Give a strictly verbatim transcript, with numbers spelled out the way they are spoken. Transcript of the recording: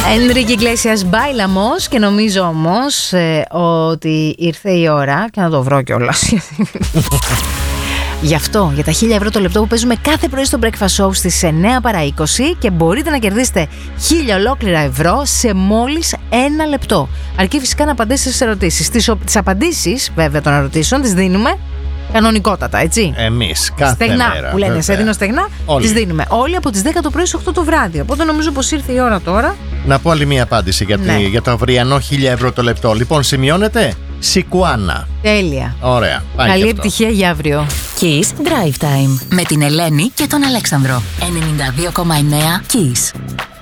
Enrique Iglesias, Bailamos. Και νομίζω όμως ε, ότι ήρθε η ώρα. Και να το βρω κιόλας. Γι' αυτό, για τα χίλια ευρώ το λεπτό που παίζουμε κάθε πρωί στο Breakfast Show στις εννιά παρά είκοσι και μπορείτε να κερδίσετε χίλια ολόκληρα ευρώ σε μόλις ένα λεπτό. Αρκεί φυσικά να απαντήσετε στις ερωτήσεις. Τις, τις απαντήσεις, βέβαια, των ερωτήσεων τις δίνουμε κανονικότατα, έτσι. Εμείς, κάθε στεγνά, μέρα. που λένε, σε δίνω στεγνά, τις δίνουμε. Όλοι από τις δέκα το πρωί στις οκτώ το βράδυ. Οπότε νομίζω πως ήρθε η ώρα τώρα. Να πω άλλη μία απάντηση για, ναι. τη, για το αυριανό χίλια ευρώ το λεπτό. Λοιπόν, σημειώνετε. Σικουάνα. Τέλεια. Ωραία. Πάει. Καλή επιτυχία για αύριο. Kiss Drive Time με την Ελένη και τον Αλέξανδρο. ενενήντα δύο κόμμα εννέα Kiss.